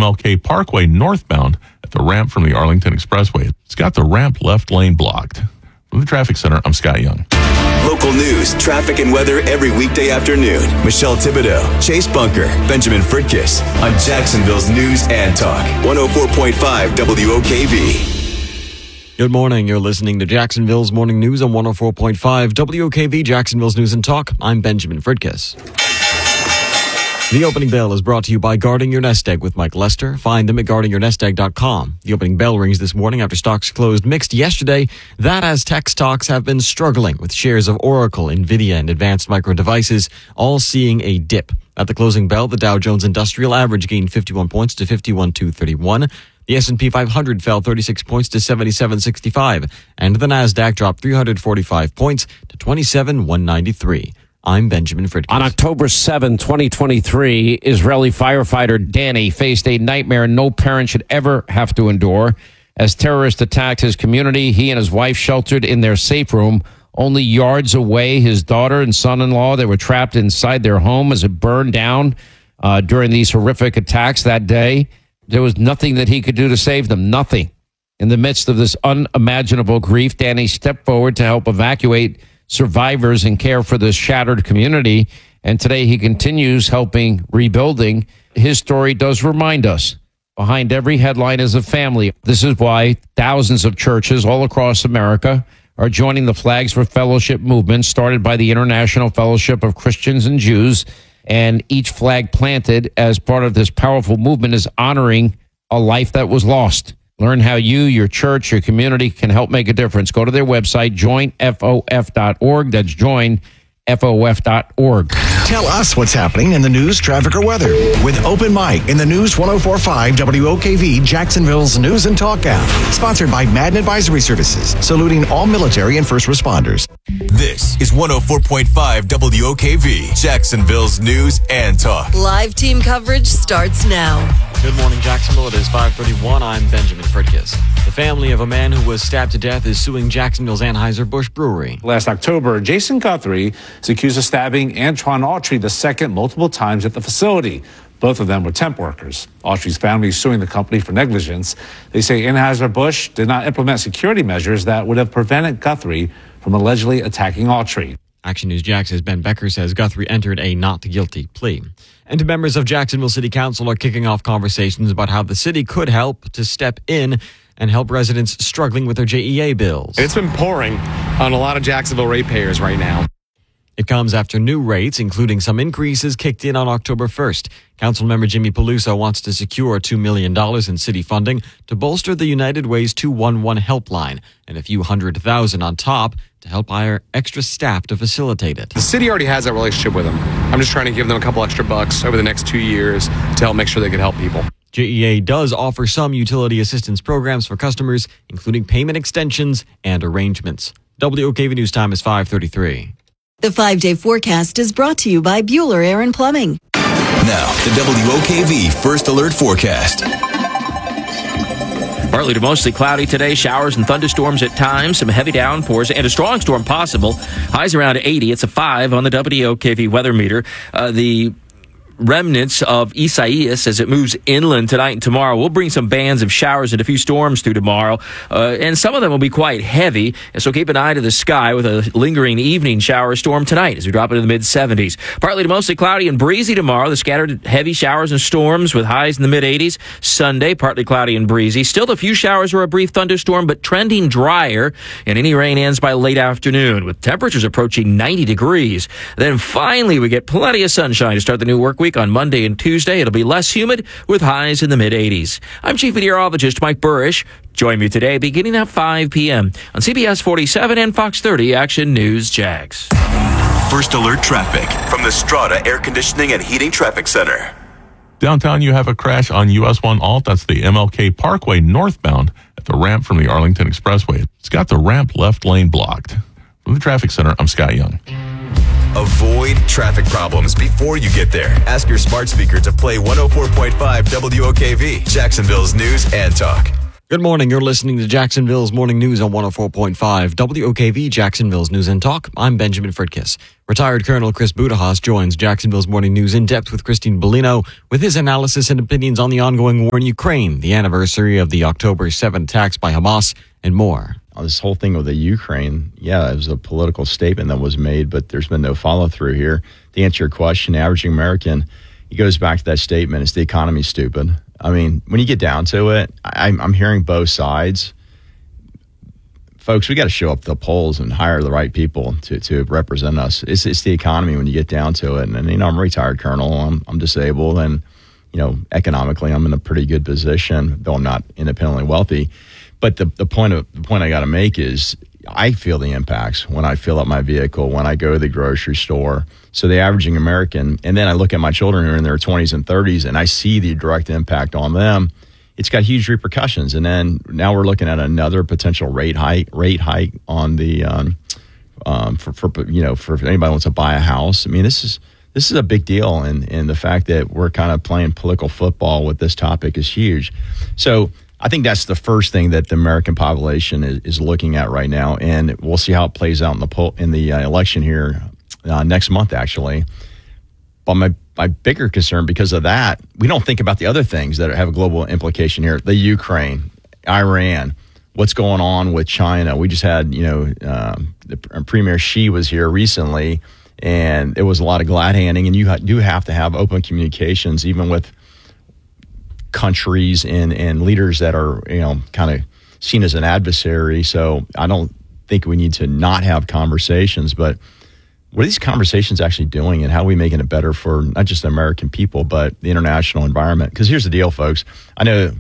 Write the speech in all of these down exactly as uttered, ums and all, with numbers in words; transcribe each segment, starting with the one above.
M L K Parkway northbound at the ramp from the Arlington Expressway. It's got the ramp left lane blocked. From the Traffic Center, I'm Scott Young. Local news, traffic, and weather every weekday afternoon. Michelle Thibodeau, Chase Bunker, Benjamin Fritkiss on Jacksonville's News and Talk. one oh four point five W O K V. Good morning. You're listening to Jacksonville's Morning News on one oh four point five W O K V, Jacksonville's News and Talk. I'm Benjamin Fritkiss. The opening bell is brought to you by Guarding Your Nest Egg with Mike Lester. Find them at guarding your nest egg dot com. The opening bell rings this morning after stocks closed mixed yesterday. That as tech stocks have been struggling, with shares of Oracle, Nvidia, and Advanced Micro Devices all seeing a dip. At the closing bell, the Dow Jones Industrial Average gained fifty-one points to fifty-one thousand two hundred thirty-one. The S and P five hundred fell thirty-six points to seventy-seven sixty-five. And the Nasdaq dropped three hundred forty-five points to twenty-seven one ninety-three. I'm Benjamin Fritkiss. On October seventh, twenty twenty-three, Israeli firefighter Danny faced a nightmare no parent should ever have to endure. As terrorists attacked his community, he and his wife sheltered in their safe room. Only yards away, his daughter and son-in-law, they were trapped inside their home as it burned down uh, during these horrific attacks that day. There was nothing that he could do to save them, nothing. In the midst of this unimaginable grief, Danny stepped forward to help evacuate survivors and care for this shattered community. And today he continues helping rebuilding. His story does remind us, behind every headline is a family. This is why thousands of churches all across America are joining the Flags for Fellowship movement started by the International Fellowship of Christians and Jews. And each flag planted as part of this powerful movement is honoring a life that was lost. Learn how you, your church, your community can help make a difference. Go to their website, join F O F dot org. That's join F O F dot org. Tell us what's happening in the news, traffic, or weather with Open Mic in the News one oh four point five W O K V, Jacksonville's News and Talk app. Sponsored by Madden Advisory Services, saluting all military and first responders. This is one oh four point five W O K V, Jacksonville's News and Talk. Live team coverage starts now. Good morning, Jacksonville. It is five thirty-one. I'm Benjamin Fritkiss. The family of a man who was stabbed to death is suing Jacksonville's Anheuser-Busch Brewery. Last October, Jason Guthrie is accused of stabbing Antoine Autry the second multiple times at the facility. Both of them were temp workers. Autry's family is suing the company for negligence. They say Anheuser-Busch did not implement security measures that would have prevented Guthrie from allegedly attacking Autry. Action News Jax's Ben Becker says Guthrie entered a not guilty plea. And members of Jacksonville City Council are kicking off conversations about how the city could help to step in and help residents struggling with their J E A bills. It's been pouring on a lot of Jacksonville ratepayers right now. It comes after new rates, including some increases, kicked in on October first. Councilmember Jimmy Peluso wants to secure two million dollars in city funding to bolster the United Way's two one one helpline and a few hundred thousand on top to help hire extra staff to facilitate it. The city already has that relationship with them. I'm just trying to give them a couple extra bucks over the next two years to help make sure they can help people. J E A does offer some utility assistance programs for customers, including payment extensions and arrangements. W O K V News time is five thirty-three. The five-day forecast is brought to you by Bueller Air and Plumbing. Now, the W O K V First Alert Forecast. Partly to mostly cloudy today. Showers and thunderstorms at times. Some heavy downpours and a strong storm possible. Highs around eighty. It's a five on the W O K V weather meter. Uh, the remnants of Isaias as it moves inland tonight and tomorrow will bring some bands of showers and a few storms through tomorrow, uh, and some of them will be quite heavy, so keep an eye to the sky with a lingering evening shower storm tonight as we drop into the mid seventies. Partly to mostly cloudy and breezy tomorrow. The scattered heavy showers and storms with highs in the mid eighties. Sunday, partly cloudy and breezy. Still a few showers or a brief thunderstorm, but trending drier, and any rain ends by late afternoon with temperatures approaching ninety degrees. Then finally we get plenty of sunshine to start the new work week on Monday and Tuesday. It'll be less humid with highs in the mid eighties. I'm Chief Meteorologist Mike Burrish. Join me today beginning at five p.m. on C B S forty-seven and Fox thirty Action News Jax. First Alert Traffic from the Strata Air Conditioning and Heating Traffic Center. Downtown, you have a crash on U S one Alt. That's the M L K Parkway northbound at the ramp from the Arlington Expressway. It's got the ramp left lane blocked. From the Traffic Center, I'm Scott Young. Avoid traffic problems before you get there. Ask your smart speaker to play one oh four point five W O K V, Jacksonville's News and Talk. Good morning. You're listening to Jacksonville's Morning News on one oh four point five W O K V, Jacksonville's News and Talk. I'm Benjamin Fritkiss. Retired Colonel Chris Budahas joins Jacksonville's Morning News in depth with Christine Bellino with his analysis and opinions on the ongoing war in Ukraine, the anniversary of the October seventh attacks by Hamas, and more. This whole thing with the Ukraine, yeah, it was a political statement that was made, but there's been no follow-through here. To answer your question, averaging American, it goes back to that statement. It's the economy, stupid. I mean, when you get down to it, I'm, I'm hearing both sides. Folks, we got to show up to the polls and hire the right people to, to represent us. It's, it's the economy when you get down to it. And, and you know, I'm a retired colonel. I'm, I'm disabled. And, you know, economically, I'm in a pretty good position, though I'm not independently wealthy. But the, the point of the point I got to make is I feel the impacts when I fill up my vehicle, when I go to the grocery store. So the averaging American, and then I look at my children who are in their twenties and thirties, and I see the direct impact on them. It's got huge repercussions. And then now we're looking at another potential rate hike, rate hike on the um, um, for, for you know for anybody who wants to buy a house. I mean, this is this is a big deal, and and the fact that we're kind of playing political football with this topic is huge. So I think that's the first thing that the American population is, is looking at right now, and we'll see how it plays out in the poll, in the uh, election here uh, next month, actually. But my my bigger concern because of that, we don't think about the other things that have a global implication here: the Ukraine, Iran, what's going on with China. We just had, you know, um, the Premier Xi was here recently, and there was a lot of glad handing, and you ha- do have to have open communications, even with countries and, and leaders that are, you know, kind of seen as an adversary. So I don't think we need to not have conversations, but what are these conversations actually doing, and how are we making it better for not just the American people, but the international environment? Because here's the deal, folks. I know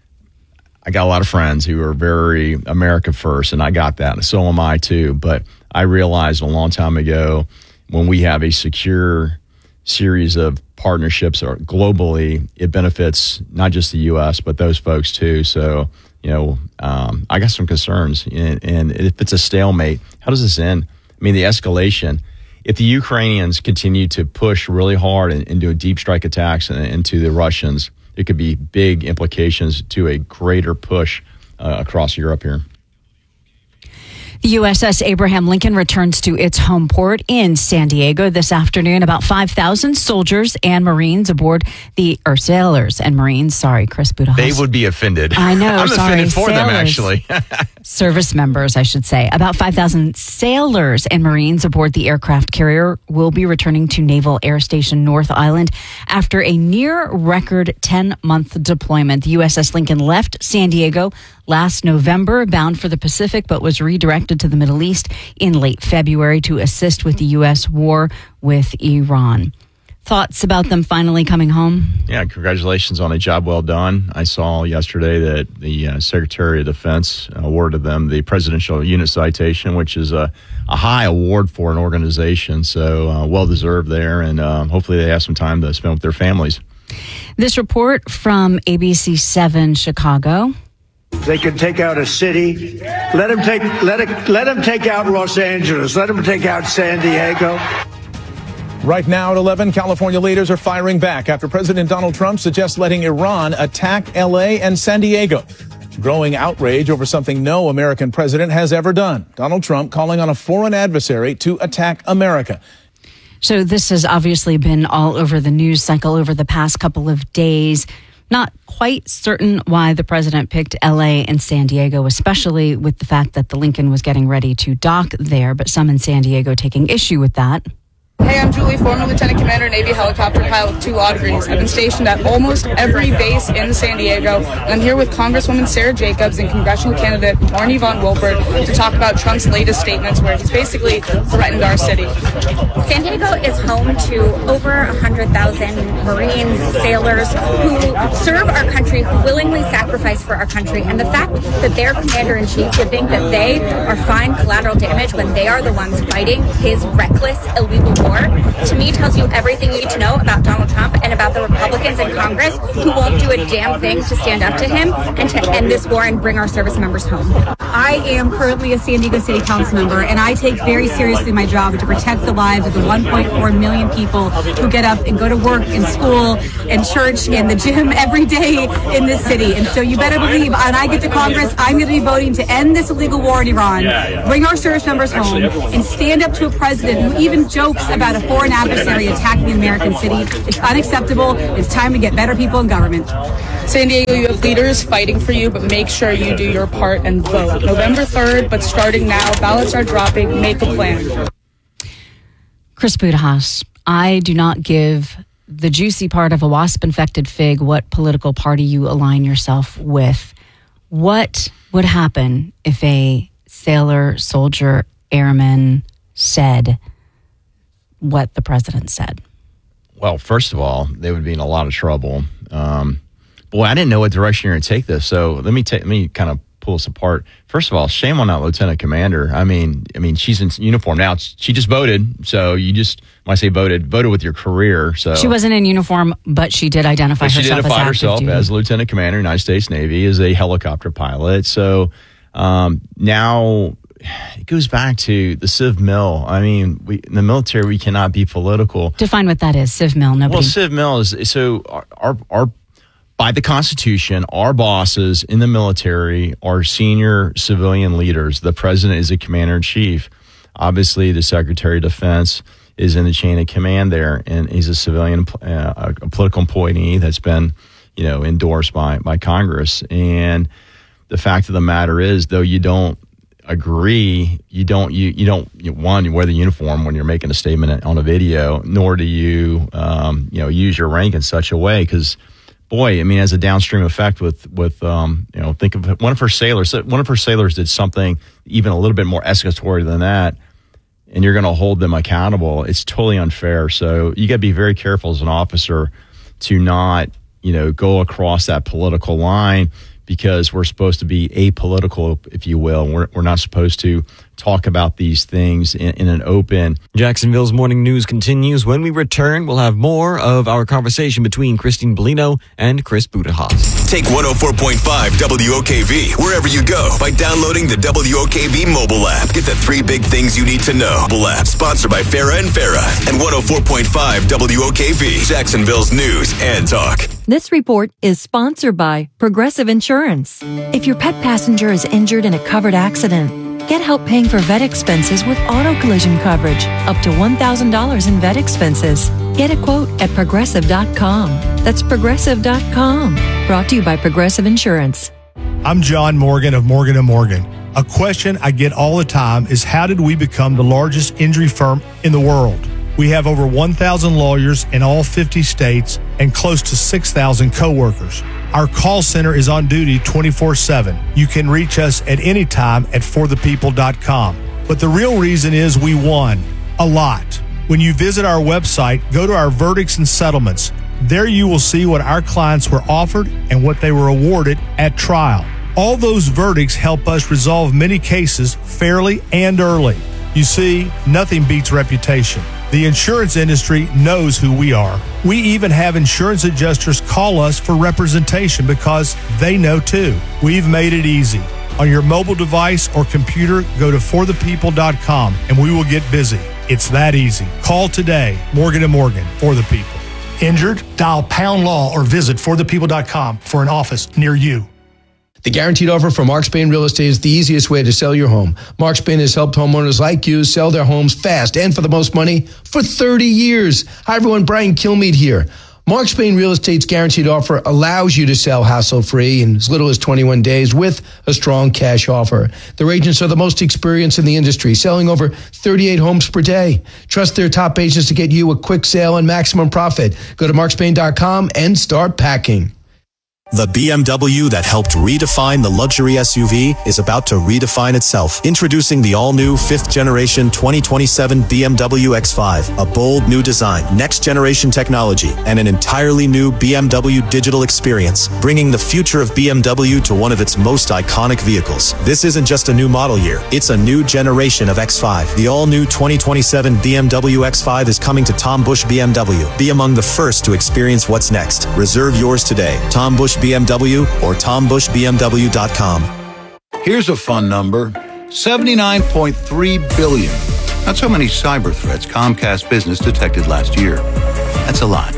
I got a lot of friends who are very America first, and I got that, and so am I too. But I realized a long time ago, when we have a secure series of partnerships or globally, it benefits not just the U S, but those folks too. So, you know, um, I got some concerns. And, and if it's a stalemate, how does this end? I mean, the escalation, if the Ukrainians continue to push really hard and, and do deep strike attacks into the Russians, it could be big implications to a greater push uh, across Europe here. The U S S Abraham Lincoln returns to its home port in San Diego this afternoon. About five thousand soldiers and Marines aboard the, or sailors and Marines, sorry, Chris Budahas. They would be offended. I know, I'm sorry. offended for sailors. them, actually. Service members, I should say. About five thousand sailors and Marines aboard the aircraft carrier will be returning to Naval Air Station North Island after a near-record ten-month deployment. The U S S Lincoln left San Diego last November, bound for the Pacific, but was redirected to the Middle East in late February to assist with the U S war with Iran. Thoughts about them finally coming home? Yeah, congratulations on a job well done. I saw yesterday that the uh, Secretary of Defense awarded them the Presidential Unit Citation, which is a, a high award for an organization. So uh, well-deserved there, and uh, hopefully they have some time to spend with their families. This report from A B C seven Chicago. They can take out a city. Let them take let it let them take out Los Angeles. Let them take out San Diego. Right now at eleven, California leaders are firing back after President Donald Trump suggests letting Iran attack L A and San Diego. Growing outrage over something no American president has ever done. Donald Trump calling on a foreign adversary to attack America. So this has obviously been all over the news cycle over the past couple of days. Not quite certain why the president picked L A and San Diego, especially with the fact that the Lincoln was getting ready to dock there, but some in San Diego taking issue with that. Hey, I'm Julie, former Lieutenant Commander, Navy helicopter pilot with two law degrees. I've been stationed at almost every base in San Diego, and I'm here with Congresswoman Sarah Jacobs and congressional candidate Marnie Von Wilpert to talk about Trump's latest statements where he's basically threatened our city. San Diego is home to over one hundred thousand Marines, sailors who serve our country, who willingly sacrifice for our country, and the fact that their commander-in-chief would think that they are fine collateral damage when they are the ones fighting his reckless, illegal war, to me tells you everything you need to know about Donald Trump and about the Republicans in Congress who won't do a damn thing to stand up to him and to end this war and bring our service members home. I am currently a San Diego City Council member, and I take very seriously my job to protect the lives of the one point four million people who get up and go to work and school and church and the gym every day in this city. And so you better believe when I get to Congress, I'm going to be voting to end this illegal war in Iran, bring our service members home, and stand up to a president who even jokes about a foreign adversary attacking the American city. It's unacceptable. It's time to get better people in government. San Diego, you have leaders fighting for you, but make sure you do your part and vote. November third, but starting now, ballots are dropping. Make a plan. Chris Budahas, I do not give the juicy part of a wasp-infected fig what political party you align yourself with. What would happen if a sailor, soldier, airman said what the president said? Well, first of all, they would be in a lot of trouble. Um, boy, I didn't know what direction you're going to take this. So let me take, let me kind of pull us apart. First of all, shame on that lieutenant commander. I mean, I mean, she's in uniform now. She just voted, so you just when I say voted, voted with your career. So she wasn't in uniform, but she did identify she herself identified as herself active as lieutenant commander, United States Navy, as a helicopter pilot. So um, now it goes back to the Civ Mil. I mean, we, in the military, we cannot be political. Define what that is, Civ Mil. Nobody. Well, Civ Mil is so our, our our by the Constitution, our bosses in the military are senior civilian leaders. The president is a commander in chief. Obviously, the Secretary of Defense is in the chain of command there, and he's a civilian, uh, a political appointee that's been, you know, endorsed by by Congress. And the fact of the matter is, though you don't agree, you don't you you don't you, one you wear the uniform when you're making a statement on a video, nor do you um, you know use your rank in such a way because. Boy, I mean, as a downstream effect with, with um, you know, think of one of her sailors. One of her sailors did something even a little bit more escalatory than that, and you're going to hold them accountable. It's totally unfair. So you got to be very careful as an officer to not, you know, go across that political line because we're supposed to be apolitical, if you will. We're, we're not supposed to talk about these things in, in an open. Jacksonville's morning news continues. When we return, we'll have more of our conversation between Christine Bellino and Chris Budahas. Take one oh four point five W O K V wherever you go by downloading the W O K V mobile app. Get the three big things you need to know. Mobile app sponsored by Farah and Farah and one oh four point five W O K V, Jacksonville's news and talk. This report is sponsored by Progressive Insurance. If your pet passenger is injured in a covered accident, get help paying for vet expenses with auto collision coverage, up to one thousand dollars in vet expenses. Get a quote at progressive dot com. That's progressive dot com. Brought to you by Progressive Insurance. I'm John Morgan of Morgan and Morgan. A question I get all the time is how did we become the largest injury firm in the world? We have over one thousand lawyers in all fifty states and close to six thousand coworkers. Our call center is on duty twenty-four seven. You can reach us at any time at for the people dot com. But the real reason is we won a lot. When you visit our website, go to our verdicts and settlements. There you will see what our clients were offered and what they were awarded at trial. All those verdicts help us resolve many cases fairly and early. You see, nothing beats reputation. The insurance industry knows who we are. We even have insurance adjusters call us for representation because they know too. We've made it easy. On your mobile device or computer, go to for the people dot com and we will get busy. It's that easy. Call today, Morgan and Morgan, for the people. Injured? Dial pound law or visit for the people dot com for an office near you. The guaranteed offer from Mark Spain Real Estate is the easiest way to sell your home. Mark Spain has helped homeowners like you sell their homes fast and for the most money for thirty years. Hi, everyone. Brian Kilmeade here. Mark Spain Real Estate's guaranteed offer allows you to sell hassle-free in as little as twenty-one days with a strong cash offer. Their agents are the most experienced in the industry, selling over thirty-eight homes per day. Trust their top agents to get you a quick sale and maximum profit. Go to mark spain dot com and start packing. The B M W that helped redefine the luxury S U V is about to redefine itself. Introducing the all-new fifth generation twenty twenty-seven B M W X five. A bold new design, next-generation technology, and an entirely new B M W digital experience, bringing the future of B M W to one of its most iconic vehicles. This isn't just a new model year, it's a new generation of X five. The all-new twenty twenty-seven B M W X five is coming to Tom Busch B M W. Be among the first to experience what's next. Reserve yours today. Tom Busch B M W or tom busch b m w dot com. Here's a fun number, seventy-nine point three billion. That's how many cyber threats Comcast Business detected last year. That's a lot.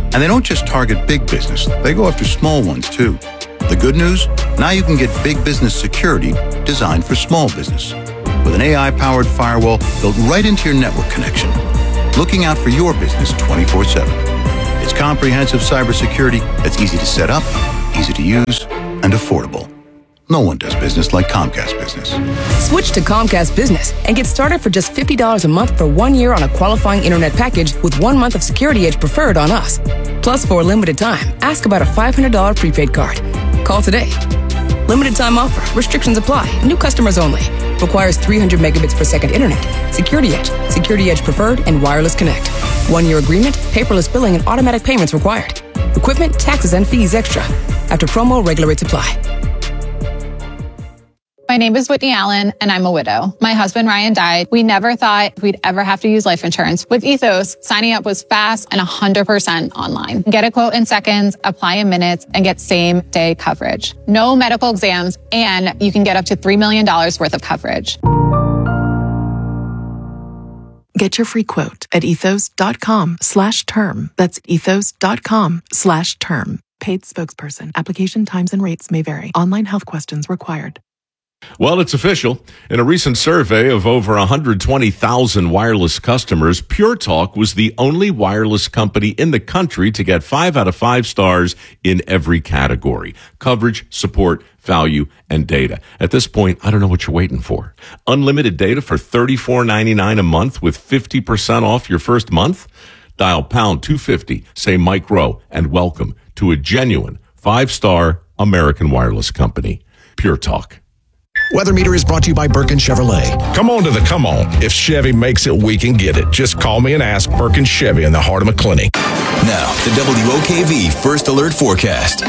And they don't just target big business, they go after small ones too. The good news? Now you can get big business security designed for small business. With an A I-powered firewall built right into your network connection, looking out for your business twenty-four seven. It's comprehensive cybersecurity that's easy to set up, easy to use, and affordable. No one does business like Comcast Business. Switch to Comcast Business and get started for just fifty dollars a month for one year on a qualifying internet package with one month of Security Edge Preferred on us. Plus, for a limited time, ask about a five hundred dollars prepaid card. Call today. Limited time offer. Restrictions apply. New customers only. Requires three hundred megabits per second internet. Security Edge, Security Edge Preferred, and Wireless Connect. One-year agreement, paperless billing, and automatic payments required. Equipment, taxes, and fees extra. After promo, regular rates apply. My name is Whitney Allen, and I'm a widow. My husband, Ryan, died. We never thought we'd ever have to use life insurance. With Ethos, signing up was fast and one hundred percent online. Get a quote in seconds, apply in minutes, and get same-day coverage. No medical exams, and you can get up to three million dollars worth of coverage. Get your free quote at ethos.com slash term. That's ethos.com slash term. Paid spokesperson. Application times and rates may vary. Online health questions required. Well, it's official. In a recent survey of over one hundred twenty thousand wireless customers, Pure Talk was the only wireless company in the country to get five out of five stars in every category: coverage, support, value, and data. At this point, I don't know what you're waiting for. Unlimited data for thirty-four ninety-nine a month with fifty percent off your first month? Dial pound two fifty, say Mike Rowe, and welcome to a genuine five-star American wireless company. Pure Talk. Weather Meter is brought to you by Birkin Chevrolet. Come on to the come on. If Chevy makes it, we can get it. Just call me and ask. Birkin Chevy in the heart of McClinney. Now, the W O K V First Alert Forecast.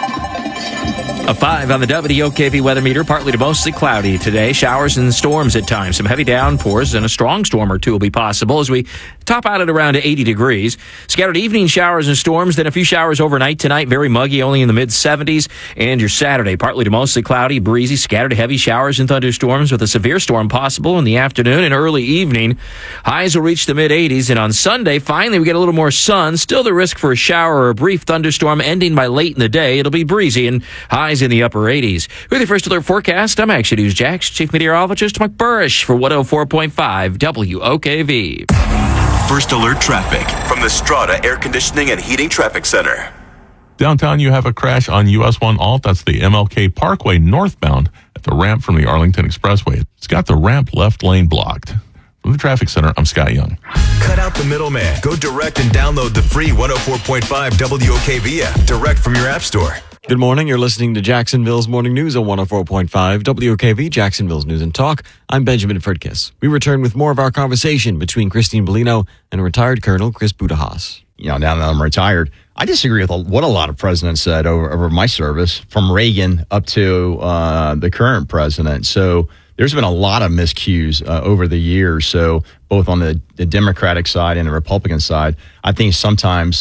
A five on the W O K V weather meter, partly to mostly cloudy today. Showers and storms at times. Some heavy downpours and a strong storm or two will be possible as we top out at around eighty degrees. Scattered evening showers and storms, then a few showers overnight tonight. Very muggy, only in the mid seventies. And your Saturday, partly to mostly cloudy, breezy, scattered heavy showers and thunderstorms with a severe storm possible in the afternoon and early evening. Highs will reach the mid eighties. And on Sunday, finally, we get a little more sun. Still the risk for a shower or a brief thunderstorm ending by late in the day. It'll be breezy and highs in the upper eighties. With your First Alert forecast, I'm Action News Jax Chief Meteorologist Mike Burrish for one oh four point five W O K V. First Alert traffic from the Strata Air Conditioning and Heating Traffic Center. Downtown, you have a crash on U S one Alt. That's the M L K Parkway northbound at the ramp from the Arlington Expressway. It's got the ramp left lane blocked. From the Traffic Center, I'm Scott Young. Cut out the middleman. Go direct and download the free one oh four point five W O K V app direct from your app store. Good morning. You're listening to Jacksonville's Morning News on one oh four point five W O K V, Jacksonville's News and Talk. I'm Benjamin Fridkiss. We return with more of our conversation between Christine Bellino and retired Colonel Chris Budahas. You know, now that I'm retired, I disagree with what a lot of presidents said over, over my service, from Reagan up to uh, the current president. So there's been a lot of miscues uh, over the years. So both on the, the Democratic side and the Republican side, I think sometimes,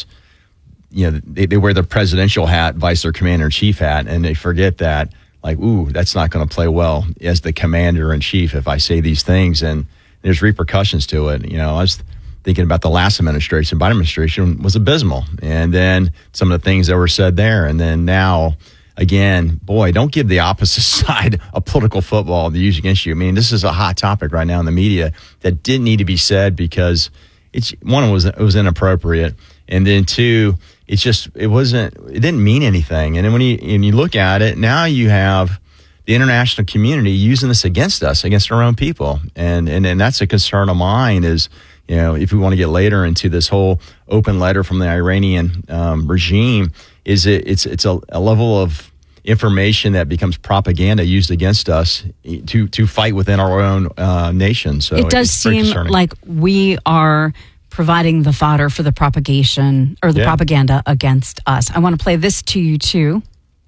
you know, they, they wear their presidential hat, vice their commander-in-chief hat, and they forget that, like, ooh, that's not going to play well as the commander-in-chief if I say these things, and there's repercussions to it. You know, I was thinking about the last administration. Biden administration was abysmal, and then some of the things that were said there, and then now, again, boy, don't give the opposite side a political football to use against you. I mean, this is a hot topic right now in the media that didn't need to be said because it's, one, it was, it was inappropriate, and then two, it's just, it wasn't, it didn't mean anything. And then when you, and you look at it, now you have the international community using this against us, against our own people. And, and, and that's a concern of mine is, you know, if we want to get later into this whole open letter from the Iranian um, regime, is it, it's, it's a, a level of information that becomes propaganda used against us to, to fight within our own uh, nation. So it does seem like we are providing the fodder for the propagation or the Yeah. propaganda against us. I want to play this to you too.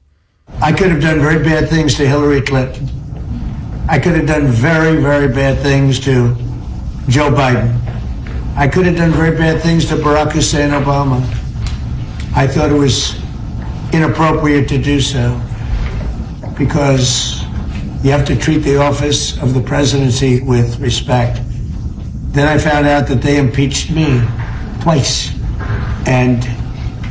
I could have done very bad things to Hillary Clinton. I could have done very, very bad things to Joe Biden. I could have done very bad things to Barack Hussein Obama. I thought it was inappropriate to do so because you have to treat the office of the presidency with respect. Then I found out that they impeached me twice. And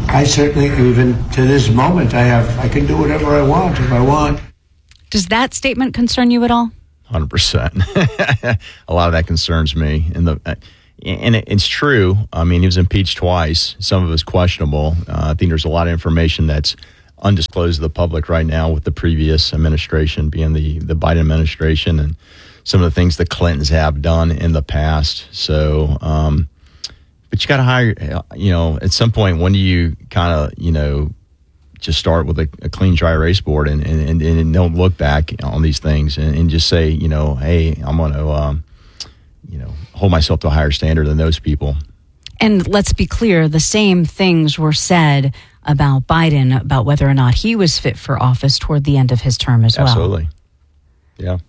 I certainly, even to this moment, I have, I can do whatever I want if I want. Does that statement concern you at all? one hundred percent. A lot of that concerns me. And the, and it, it's true. I mean, he was impeached twice. Some of it is questionable. Uh, I think there's a lot of information that's undisclosed to the public right now with the previous administration being the, the Biden administration and some of the things the Clintons have done in the past. So, um, but you got to hire, you know, at some point, when do you kind of, you know, just start with a, a clean, dry erase board and, and, and don't look back on these things and, and just say, you know, hey, I'm going to, um, you know, hold myself to a higher standard than those people. And let's be clear, the same things were said about Biden, about whether or not he was fit for office toward the end of his term as well. Absolutely. Yeah.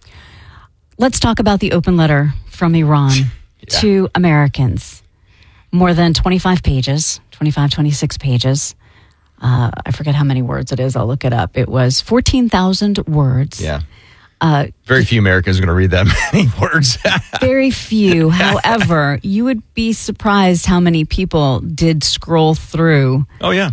Let's talk about the open letter from Iran yeah. to Americans. More than twenty-five pages, twenty-five, twenty-six pages. Uh, I forget how many words it is. I'll look it up. It was fourteen thousand words. Yeah. Uh, very few Americans are going to read that many words. Very few. However, you would be surprised how many people did scroll through. Oh, yeah.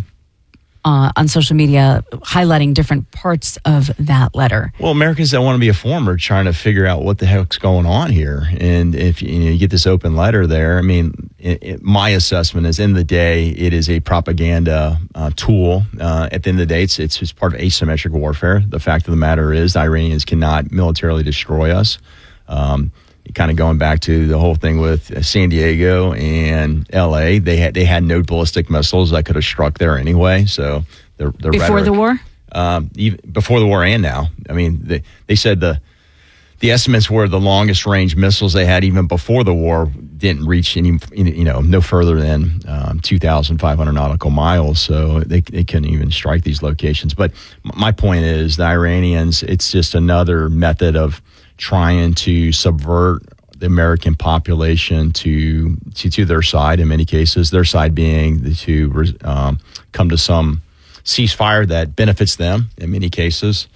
Uh, on social media, highlighting different parts of that letter. Well, Americans that want to be a former trying to figure out what the heck's going on here. And if you, know, you get this open letter there, I mean, it, it, my assessment is, in the day, it is a propaganda uh, tool. Uh, at the end of the day, it's, it's, it's part of asymmetric warfare. The fact of the matter is, the Iranians cannot militarily destroy us. Um, kind of going back to the whole thing with San Diego and L A, they had they had no ballistic missiles that could have struck there anyway. So the, the before rhetoric, the war, um, even before the war and now. I mean, they they said the the estimates were the longest range missiles they had even before the war didn't reach any, you know, no further than um, two thousand five hundred nautical miles. So they they couldn't even strike these locations. But my point is, the Iranians, it's just another method of trying to subvert the American population to, to to their side in many cases, their side being to um, come to some ceasefire that benefits them in many cases.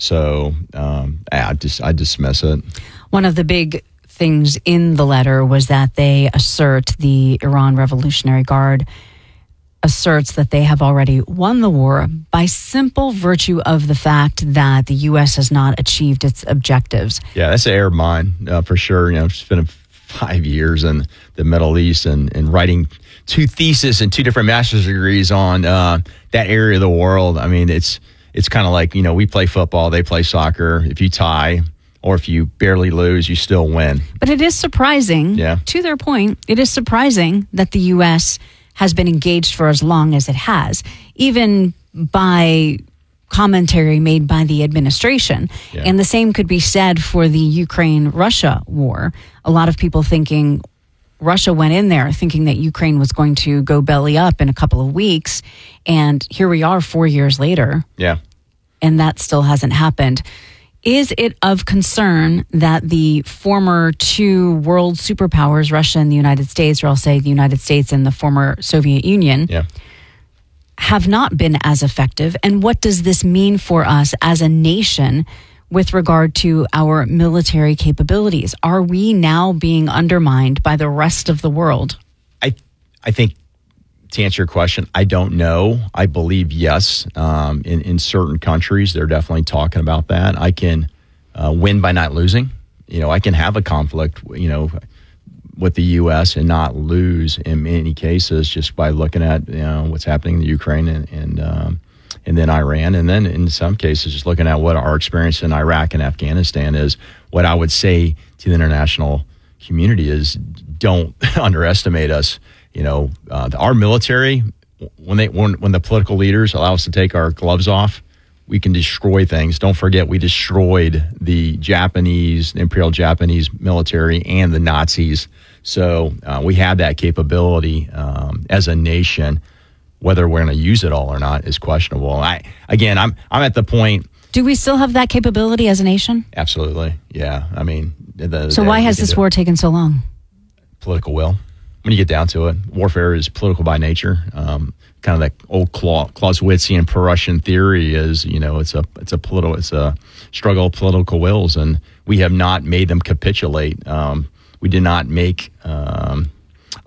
So um, I just I dismiss it. One of the big things in the letter was that they assert, the Iran Revolutionary Guard asserts that they have already won the war by simple virtue of the fact that the U S has not achieved its objectives. Yeah, that's an error of mine, uh, for sure. You know, I've spent five years in the Middle East and, and writing two theses and two different master's degrees on uh, that area of the world. I mean, it's it's kind of like, you know, we play football, they play soccer. If you tie or if you barely lose, you still win. But it is surprising, yeah. to their point, it is surprising that the U S has been engaged for as long as it has, even by commentary made by the administration. Yeah. And the same could be said for the Ukraine-Russia war. A lot of people thinking Russia went in there thinking that Ukraine was going to go belly up in a couple of weeks. And here we are four years later. Yeah. And that still hasn't happened. Is it of concern that the former two world superpowers, Russia and the United States, or I'll say the United States and the former Soviet Union, yeah. have not been as effective? And what does this mean for us as a nation with regard to our military capabilities? Are we now being undermined by the rest of the world? I I think, to answer your question, I don't know. I believe yes. Um, in, in certain countries, they're definitely talking about that. I can uh, win by not losing. You know, I can have a conflict, you know, with the U S and not lose in many cases just by looking at, you know, what's happening in the Ukraine and and, um, and then Iran. And then in some cases, just looking at what our experience in Iraq and Afghanistan is. What I would say to the international community is, don't underestimate us. You know, uh, our military, when they when, when the political leaders allow us to take our gloves off, we can destroy things. Don't forget, we destroyed the Japanese, Imperial Japanese military and the Nazis. So uh, we have that capability um, as a nation. Whether we're going to use it all or not is questionable. I again, I'm I'm at the point. Do we still have that capability as a nation? Absolutely, yeah. I mean, the, so the, why has this war taken so long? Political will. When you get down to it, warfare is political by nature. Um, kind of that old Clausewitzian Prussian theory is, you know, it's a it's a political it's a struggle of political wills, and we have not made them capitulate. Um, we did not make um,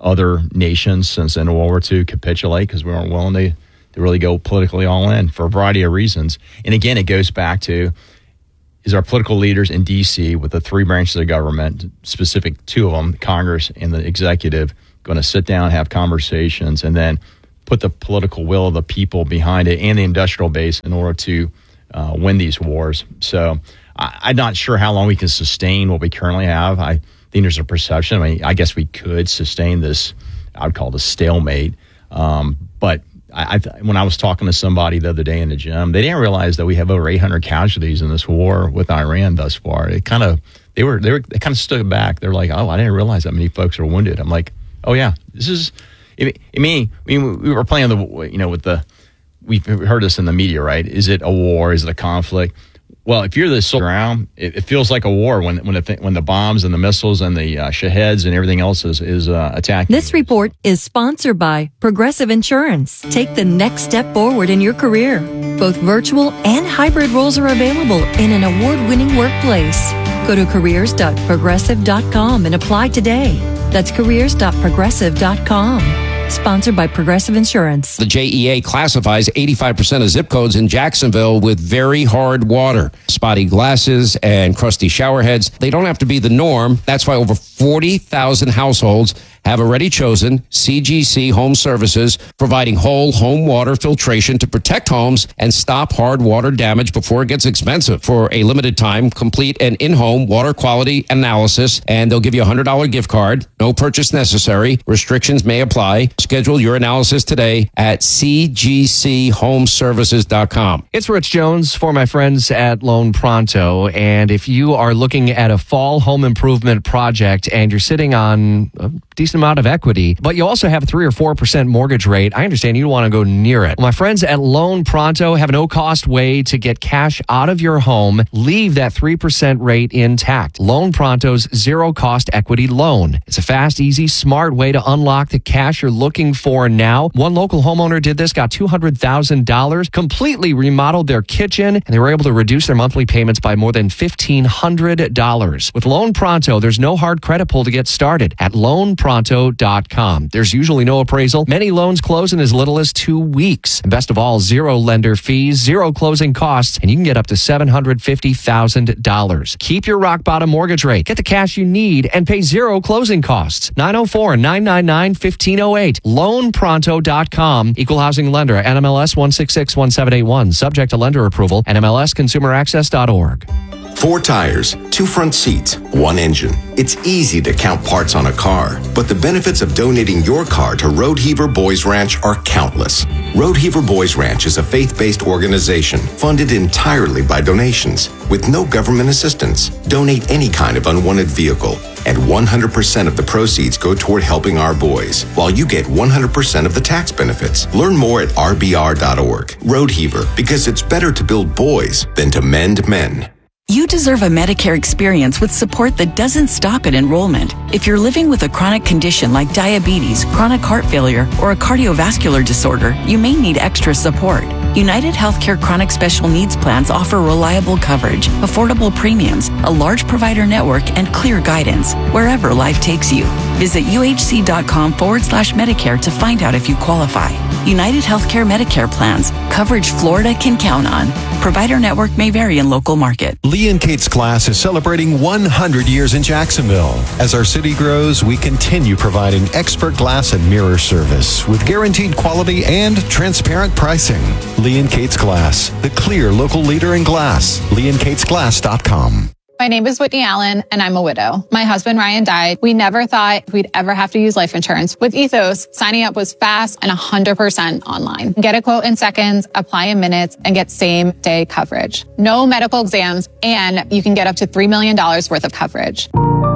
other nations since the end of World War Two capitulate because we weren't willing to, to really go politically all in for a variety of reasons. And again, it goes back to, is our political leaders in D C with the three branches of government, specific two of them, Congress and the executive, going to sit down, have conversations, and then put the political will of the people behind it and the industrial base in order to uh, win these wars. So I, I'm not sure how long we can sustain what we currently have. I think there's a perception. I mean, I guess we could sustain this, I would call it a stalemate. Um, but I, I, when I was talking to somebody the other day in the gym, they didn't realize that we have over eight hundred casualties in this war with Iran thus far. It kind of, they were, they were, they kind of stood back. They're like, oh, I didn't realize that many folks are wounded. I'm like, oh yeah, this is, I mean, I mean, we were playing the, you know, with the, we've heard this in the media, right? Is it a war? Is it a conflict? Well, if you're the soldier around, it, it feels like a war when when the when the bombs and the missiles and the uh, shaheds and everything else is is uh, attacking. This report is sponsored by Progressive Insurance. Take the next step forward in your career. Both virtual and hybrid roles are available in an award-winning workplace. Go to careers dot progressive dot com and apply today. That's careers dot progressive dot com. Sponsored by Progressive Insurance. The J E A classifies eighty-five percent of zip codes in Jacksonville with very hard water. Spotty glasses and crusty shower heads. They don't have to be the norm. That's why over forty thousand households have already chosen C G C Home Services, providing whole home water filtration to protect homes and stop hard water damage before it gets expensive. For a limited time, complete an in-home water quality analysis, and they'll give you a one hundred dollars gift card. No purchase necessary. Restrictions may apply. Schedule your analysis today at c g c home services dot com. It's Rich Jones for my friends at Loan Pronto, and if you are looking at a fall home improvement project and you're sitting on a decent amount of equity, but you also have a three or four percent mortgage rate, I understand you want to go near it. My friends at Loan Pronto have a no-cost way to get cash out of your home, leave that three percent rate intact. Loan Pronto's zero-cost equity loan. It's a fast, easy, smart way to unlock the cash you're looking for now. One local homeowner did this, got two hundred thousand dollars, completely remodeled their kitchen, and they were able to reduce their monthly payments by more than fifteen hundred dollars. With Loan Pronto, there's no hard credit pull to get started at loan pronto dot com. There's usually no appraisal. Many loans close in as little as two weeks. And best of all, zero lender fees, zero closing costs, and you can get up to seven hundred fifty thousand dollars. Keep your rock bottom mortgage rate. Get the cash you need and pay zero closing costs. nine oh four, nine nine nine, one five oh eight. loan pronto dot com. Equal housing lender. N M L S one six six one seven eight one. Subject to lender approval. N M L S consumer access dot org. Four tires, two front seats, one engine. It's easy to count parts on a car, but the benefits of donating your car to Road Heaver Boys Ranch are countless. Road Heaver Boys Ranch is a faith-based organization funded entirely by donations with no government assistance. Donate any kind of unwanted vehicle, and one hundred percent of the proceeds go toward helping our boys, while you get one hundred percent of the tax benefits. Learn more at r b r dot org. Road Heaver, because it's better to build boys than to mend men. You deserve a Medicare experience with support that doesn't stop at enrollment. If you're living with a chronic condition like diabetes, chronic heart failure, or a cardiovascular disorder, you may need extra support. United Healthcare Chronic Special Needs Plans offer reliable coverage, affordable premiums, a large provider network, and clear guidance wherever life takes you. Visit uhc.com forward slash Medicare to find out if you qualify. United Healthcare Medicare plans. Coverage Florida can count on. Provider network may vary in local market. Lee and Kate's Glass is celebrating one hundred years in Jacksonville. As our city grows, we continue providing expert glass and mirror service with guaranteed quality and transparent pricing. Lee and Kate's Glass, the clear local leader in glass. lee and kates glass dot com. My name is Whitney Allen, and I'm a widow. My husband, Ryan, died. We never thought we'd ever have to use life insurance. With Ethos, signing up was fast and one hundred percent online. Get a quote in seconds, apply in minutes, and get same-day coverage. No medical exams, and you can get up to three million dollars worth of coverage.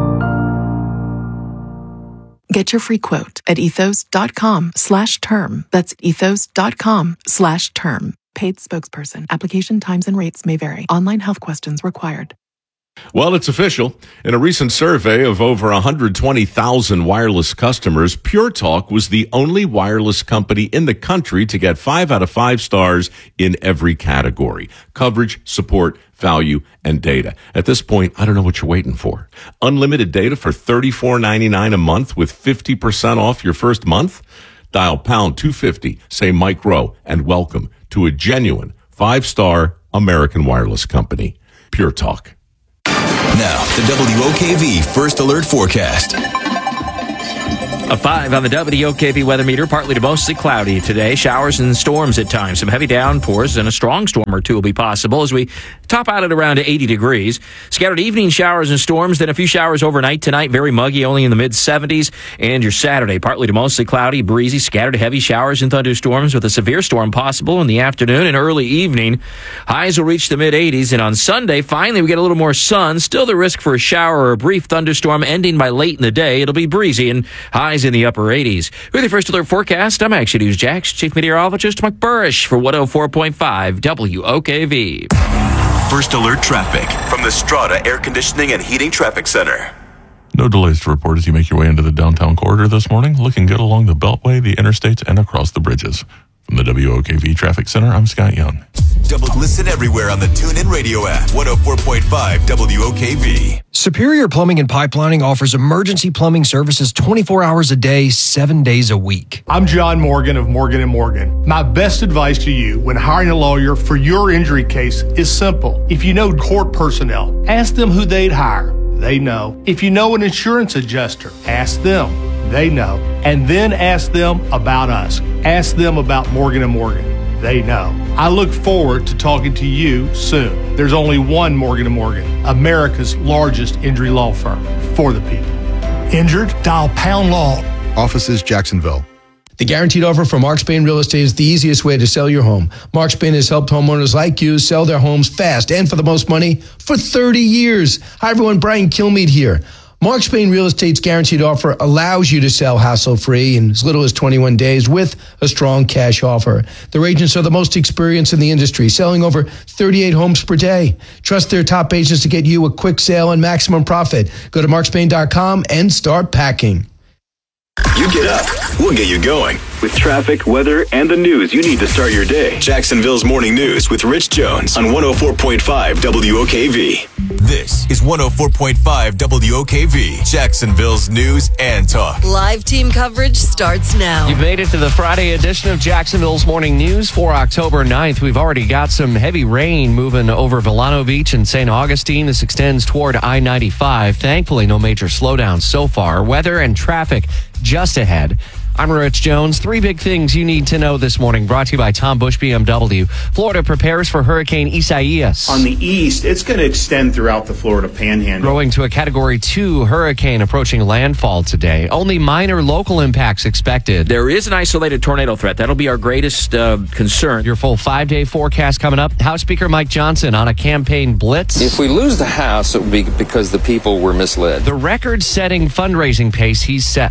Get your free quote at ethos.com slash term. That's ethos.com slash term. Paid spokesperson. Application times and rates may vary. Online health questions required. Well, it's official. In a recent survey of over one hundred twenty thousand wireless customers, Pure Talk was the only wireless company in the country to get five out of five stars in every category: coverage, support, value, and data. At this point, I don't know what you're waiting for. Unlimited data for thirty-four ninety-nine a month with fifty percent off your first month? Dial pound two fifty, say Mike Rowe, and welcome to a genuine five-star American wireless company. Pure Talk. Now, the W O K V First Alert Forecast. A five on the W O K V weather meter, partly to mostly cloudy today. Showers and storms at times. Some heavy downpours and a strong storm or two will be possible as we top out at around eighty degrees. Scattered evening showers and storms, then a few showers overnight tonight. Very muggy, only in the mid seventies. And your Saturday, partly to mostly cloudy, breezy, scattered heavy showers and thunderstorms with a severe storm possible in the afternoon and early evening. Highs will reach the mid eighties. And on Sunday, finally, we get a little more sun. Still the risk for a shower or a brief thunderstorm ending by late in the day. It'll be breezy and highs in the upper eighties. With your First Alert Forecast, I'm Action News Jax Chief Meteorologist Mike Burrish for one oh four point five W O K V. First Alert Traffic from the Strata Air Conditioning and Heating Traffic Center. No delays to report as you make your way into the downtown corridor this morning. Looking good along the Beltway, the interstates, and across the bridges. From the W O K V Traffic Center, I'm Scott Young. Double listen everywhere on the TuneIn Radio app. one oh four point five W O K V. Superior Plumbing and Pipelining offers emergency plumbing services twenty-four hours a day, seven days a week. I'm John Morgan of Morgan and Morgan. My best advice to you when hiring a lawyer for your injury case is simple. If you know court personnel, ask them who they'd hire. They know. If you know an insurance adjuster, ask them. They know. And then ask them about us. Ask them about Morgan and Morgan. They know. I look forward to talking to you soon. There's only one Morgan and Morgan, America's largest injury law firm for the people. Injured? Dial Pound Law. Offices Jacksonville. The guaranteed offer from Mark Spain Real Estate is the easiest way to sell your home. Mark Spain has helped homeowners like you sell their homes fast and for the most money for thirty years. Hi, everyone. Brian Kilmeade here. Mark Spain Real Estate's guaranteed offer allows you to sell hassle-free in as little as twenty-one days with a strong cash offer. Their agents are the most experienced in the industry, selling over thirty-eight homes per day. Trust their top agents to get you a quick sale and maximum profit. Go to mark spain dot com and start packing. You get up, we'll get you going. With traffic, weather, and the news you need to start your day. Jacksonville's Morning News with Rich Jones on one oh four point five W O K V. This is one oh four point five W O K V, Jacksonville's News and Talk. Live team coverage starts now. You've made it to the Friday edition of Jacksonville's Morning News for October ninth. We've already got some heavy rain moving over Volano Beach and Saint Augustine. This extends toward I ninety-five. Thankfully, no major slowdowns so far. Weather and traffic just ahead. I'm Rich Jones. Three big things you need to know this morning, brought to you by Tom Bush B M W. Florida prepares for Hurricane Isaias. On the east, it's going to extend throughout the Florida Panhandle. Growing to a Category two hurricane approaching landfall today. Only minor local impacts expected. There is an isolated tornado threat. That'll be our greatest uh, concern. Your full five-day forecast coming up. House Speaker Mike Johnson on a campaign blitz. If we lose the House, it will be because the people were misled. The record-setting fundraising pace he's set.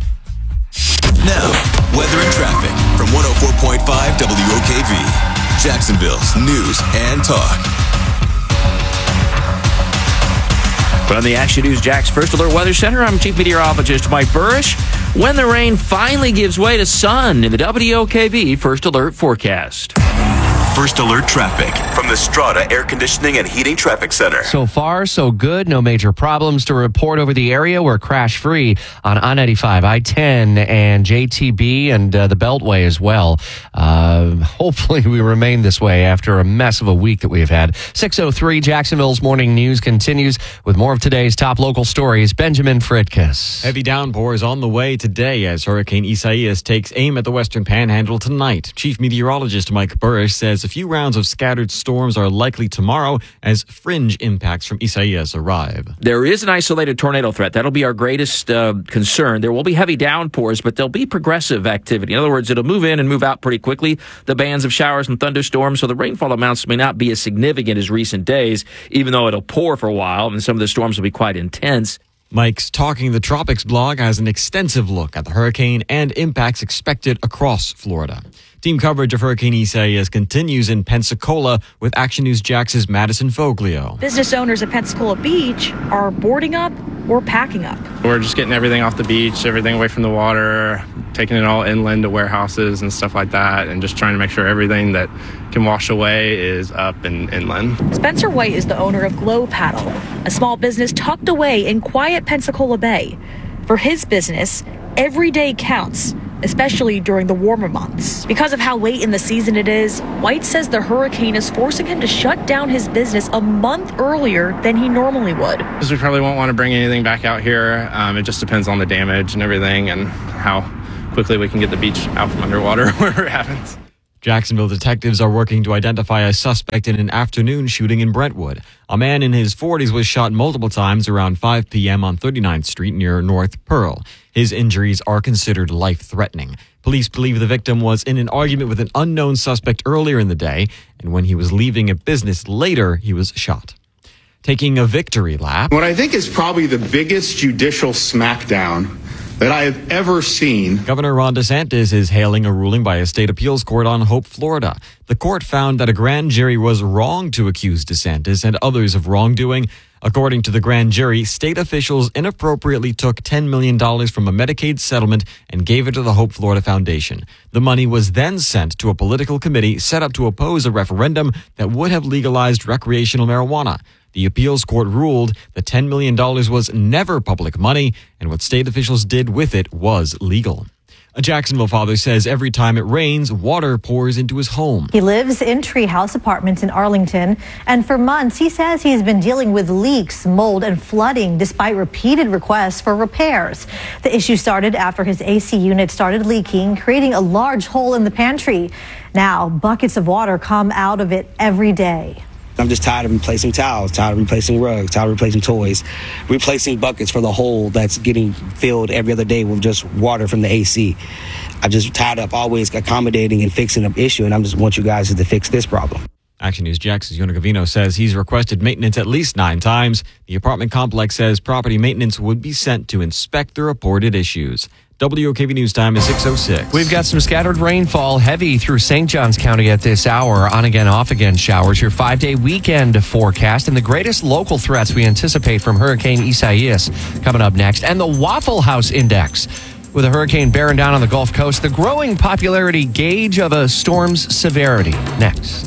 Now, weather and traffic from one oh four point five W O K V, Jacksonville's News and Talk. From the Action News Jax First Alert Weather Center, I'm Chief Meteorologist Mike Burrish. When the rain finally gives way to sun in the W O K V First Alert Forecast. First Alert Traffic from the Strata Air Conditioning and Heating Traffic Center. So far, so good. No major problems to report over the area. We're crash-free on I ninety-five, I ten, and J T B, and uh, the Beltway as well. Uh, hopefully we remain this way after a mess of a week that we've had. six oh three, Jacksonville's Morning News continues with more of today's top local stories. Benjamin Fritkiss. Heavy downpours on the way today as Hurricane Isaias takes aim at the Western Panhandle tonight. Chief Meteorologist Mike Burrish says a few rounds of scattered storms are likely tomorrow as fringe impacts from Isaias arrive. There is an isolated tornado threat. That'll be our greatest uh, concern. There will be heavy downpours, but there'll be progressive activity. In other words, it'll move in and move out pretty quickly. The bands of showers and thunderstorms, so the rainfall amounts may not be as significant as recent days, even though it'll pour for a while, and some of the storms will be quite intense. Mike's Talking the Tropics blog has an extensive look at the hurricane and impacts expected across Florida. Team coverage of Hurricane Isaias continues in Pensacola with Action News Jax's Madison Foglio. Business owners at Pensacola Beach are boarding up or packing up. We're just getting everything off the beach, everything away from the water, taking it all inland to warehouses and stuff like that, and just trying to make sure everything that can wash away is up and inland. Spencer White is the owner of Glow Paddle, a small business tucked away in quiet Pensacola Bay. For his business, every day counts, especially during the warmer months. Because of how late in the season it is, White says the hurricane is forcing him to shut down his business a month earlier than he normally would. Because we probably won't want to bring anything back out here. Um, it just depends on the damage and everything and how quickly we can get the beach out from underwater wherever it happens. Jacksonville detectives are working to identify a suspect in an afternoon shooting in Brentwood. A man in his forties was shot multiple times around five p.m. on thirty-ninth Street near North Pearl. His injuries are considered life-threatening. Police believe the victim was in an argument with an unknown suspect earlier in the day, and when he was leaving a business later, he was shot. Taking a victory lap. What I think is probably the biggest judicial smackdown that I have ever seen. Governor Ron DeSantis is hailing a ruling by a state appeals court on Hope, Florida. The court found that a grand jury was wrong to accuse DeSantis and others of wrongdoing. According to the grand jury, state officials inappropriately took ten million dollars from a Medicaid settlement and gave it to the Hope Florida Foundation. The money was then sent to a political committee set up to oppose a referendum that would have legalized recreational marijuana. The appeals court ruled the ten million dollars was never public money, and what state officials did with it was legal. A Jacksonville father says every time it rains, water pours into his home. He lives in Treehouse Apartments in Arlington, and for months he says he's been dealing with leaks, mold, and flooding despite repeated requests for repairs. The issue started after his A C unit started leaking, creating a large hole in the pantry. Now, buckets of water come out of it every day. I'm just tired of replacing towels, tired of replacing rugs, tired of replacing toys, replacing buckets for the hole that's getting filled every other day with just water from the A C. I'm just tired of always accommodating and fixing an issue, and I just want you guys to fix this problem. Action News Jax's Yona Gavino says he's requested maintenance at least nine times. The apartment complex says property maintenance would be sent to inspect the reported issues. W O K V News time is six oh six. We've got some scattered rainfall heavy through Saint Johns County at this hour. On again, off again showers. Your five-day weekend forecast and the greatest local threats we anticipate from Hurricane Isaias coming up next. And the Waffle House Index. With a hurricane bearing down on the Gulf Coast, the growing popularity gauge of a storm's severity. Next.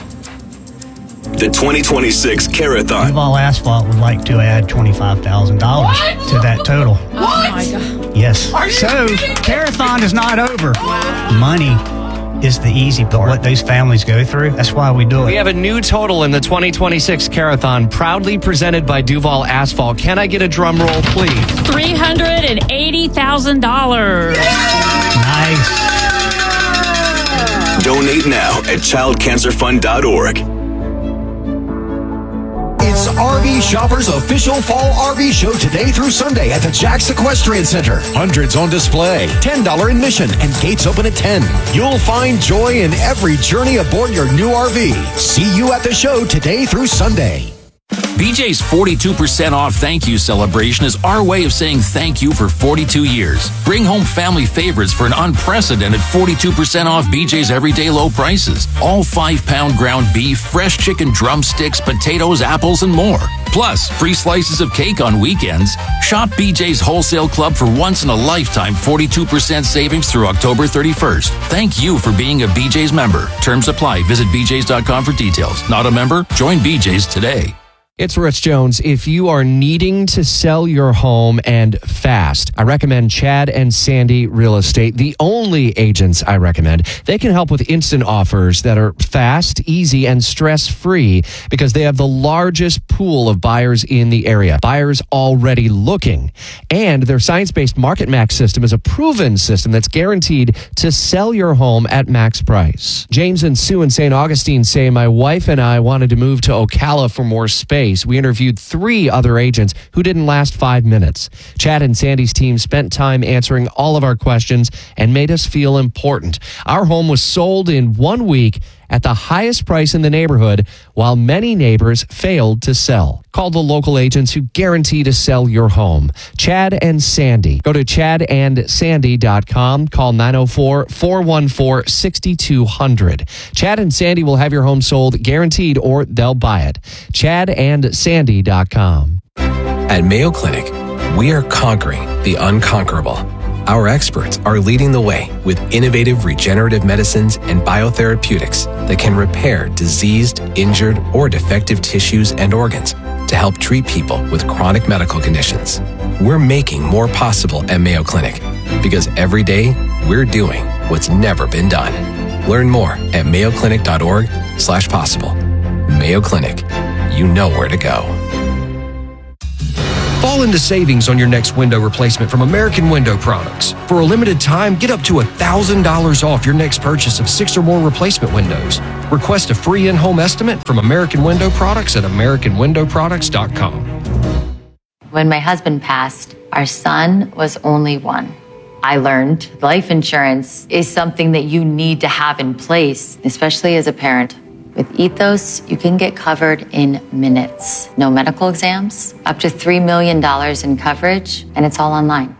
The twenty twenty-six Carathon. Duval Asphalt would like to add twenty-five thousand dollars to that total. What? Oh my God. Yes. Are you so, kidding? Carathon is not over. Wow. Money is the easy part. What those families go through, that's why we do it. We have a new total in the twenty twenty-six Carathon, proudly presented by Duval Asphalt. Can I get a drum roll, please? three hundred eighty thousand dollars. Nice. Donate now at child cancer fund dot org. It's R V Shoppers' official fall R V show today through Sunday at the Jax Equestrian Center. Hundreds on display, ten dollars admission, and gates open at ten. You'll find joy in every journey aboard your new R V. See you at the show today through Sunday. B J's forty-two percent off thank you celebration is our way of saying thank you for forty-two years. Bring home family favorites for an unprecedented forty-two percent off B J's everyday low prices. All five pound ground beef, fresh chicken drumsticks, potatoes, apples, and more. Plus, free slices of cake on weekends. Shop B J's Wholesale Club for once in a lifetime forty-two percent savings through October thirty-first. Thank you for being a B J's member. Terms apply. Visit b j's dot com for details. Not a member? Join B J's today. It's Rich Jones. If you are needing to sell your home and fast, I recommend Chad and Sandy Real Estate, the only agents I recommend. They can help with instant offers that are fast, easy, and stress-free because they have the largest pool of buyers in the area. Buyers already looking. And their science-based Market Max system is a proven system that's guaranteed to sell your home at max price. James and Sue in Saint Augustine say, my wife and I wanted to move to Ocala for more space. We interviewed three other agents who didn't last five minutes. Chad and Sandy's team spent time answering all of our questions and made us feel important. Our home was sold in one week at the highest price in the neighborhood while many neighbors failed to sell. Call the local agents who guarantee to sell your home. Chad and Sandy. Go to chad and sandy dot com. Call nine oh four, four one four, six two zero zero. Chad and Sandy will have your home sold guaranteed or they'll buy it. chad and sandy dot com. At Mayo Clinic, we are conquering the unconquerable. Our experts are leading the way with innovative regenerative medicines and biotherapeutics that can repair diseased, injured, or defective tissues and organs to help treat people with chronic medical conditions. We're making more possible at Mayo Clinic because every day we're doing what's never been done. Learn more at mayo clinic dot org slash possible. Mayo Clinic, you know where to go. Fall into savings on your next window replacement from American Window Products. For a limited time, get up to one thousand dollars off your next purchase of six or more replacement windows. Request a free in-home estimate from American Window Products at american window products dot com. When my husband passed, our son was only one. I learned life insurance is something that you need to have in place, especially as a parent. With Ethos, you can get covered in minutes. No medical exams, up to three million dollars in coverage, and it's all online.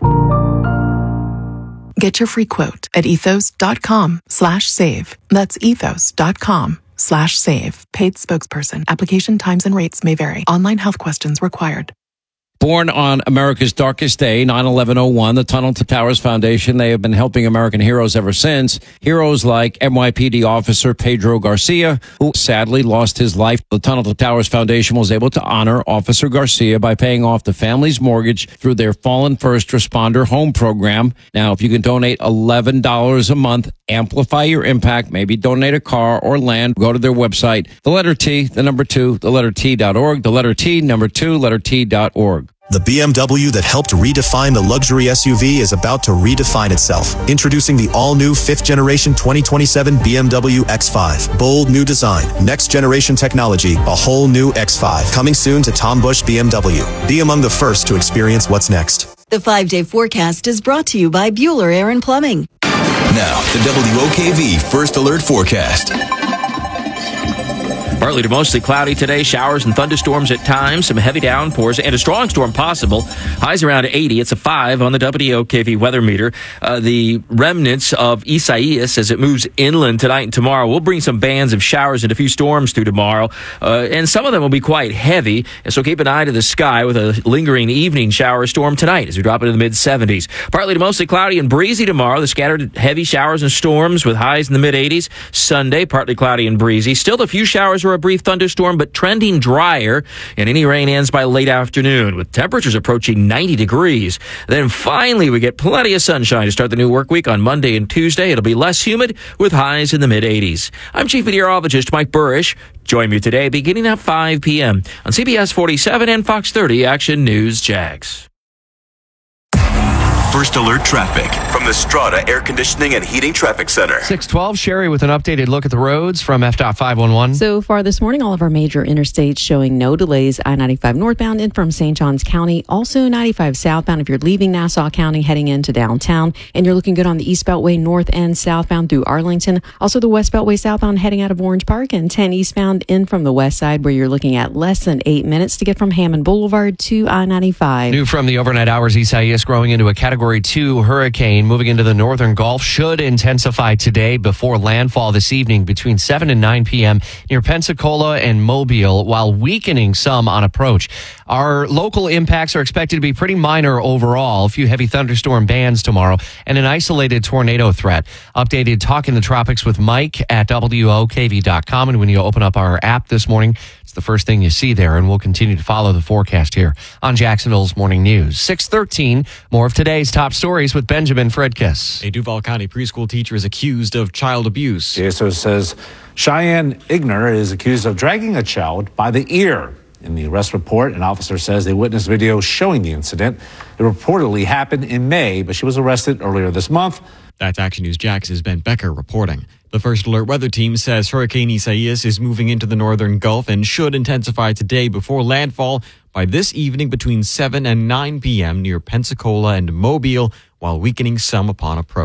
Get your free quote at ethos.com slash save. That's ethos.com slash save. Paid spokesperson. Application times and rates may vary. Online health questions required. Born on America's darkest day, nine eleven oh one, the Tunnel to Towers Foundation, they have been helping American heroes ever since. Heroes like N Y P D officer Pedro Garcia, who sadly lost his life. The Tunnel to Towers Foundation was able to honor Officer Garcia by paying off the family's mortgage through their Fallen First Responder Home Program. Now, if you can donate eleven dollars a month, amplify your impact, maybe donate a car or land, go to their website, the letter T, the number two, the letter T dot org, the letter T, number two, letter T dot org. The B M W that helped redefine the luxury S U V is about to redefine itself. Introducing the all-new fifth generation twenty twenty-seven B M W X five. Bold new design, next generation technology, a whole new X five. Coming soon to Tom Busch B M W. Be among the first to experience what's next. The five-day forecast is brought to you by Bueller Air and Plumbing. Now, the W O K V First Alert Forecast. Partly to mostly cloudy today. Showers and thunderstorms at times. Some heavy downpours and a strong storm possible. Highs around eighty. It's a five on the W O K V weather meter. Uh, the remnants of Isaias as it moves inland tonight and tomorrow will bring some bands of showers and a few storms through tomorrow. Uh, and some of them will be quite heavy. So keep an eye to the sky with a lingering evening shower storm tonight as we drop into the mid seventies. Partly to mostly cloudy and breezy tomorrow. The scattered heavy showers and storms with highs in the mid eighties. Sunday, partly cloudy and breezy. Still a few showers or a brief thunderstorm, but trending drier, and any rain ends by late afternoon with temperatures approaching ninety degrees. Then finally we get plenty of sunshine to start the new work week on Monday and Tuesday. It'll be less humid with highs in the mid eighties. I'm Chief Meteorologist Mike Burrish. Join me today beginning at five p.m. on C B S forty-seven and Fox thirty Action News Jax. First Alert Traffic from the Strata Air Conditioning and Heating Traffic Center. six twelve, Sherry with an updated look at the roads from F DOT five one one. So far this morning, all of our major interstates showing no delays. I ninety-five northbound in from Saint Johns County. Also ninety-five southbound if you're leaving Nassau County heading into downtown. And you're looking good on the East Beltway north and southbound through Arlington. Also the West Beltway southbound heading out of Orange Park. And ten eastbound in from the west side where you're looking at less than eight minutes to get from Hammond Boulevard to I ninety-five. New from the overnight hours, Isaias growing into a Category two hurricane moving into the northern Gulf should intensify today before landfall this evening between seven and nine p.m. near Pensacola and Mobile, while weakening some on approach. Our local impacts are expected to be pretty minor overall. A few heavy thunderstorm bands tomorrow and an isolated tornado threat. Updated Talk in the Tropics with Mike at W O K V dot com. And when you open up our app this morning, it's the first thing you see there. And we'll continue to follow the forecast here on Jacksonville's Morning News. six thirteen, more of today's top stories with Benjamin Fredkiss. A Duval County preschool teacher is accused of child abuse. C S O says Cheyenne Igner is accused of dragging a child by the ear. In the arrest report, an officer says they witnessed video showing the incident. It reportedly happened in May, but she was arrested earlier this month. That's Action News Jax's Ben Becker reporting. The First Alert Weather Team says Hurricane Isaias is moving into the northern Gulf and should intensify today before landfall by this evening between seven and nine p.m. near Pensacola and Mobile, while weakening some upon approach.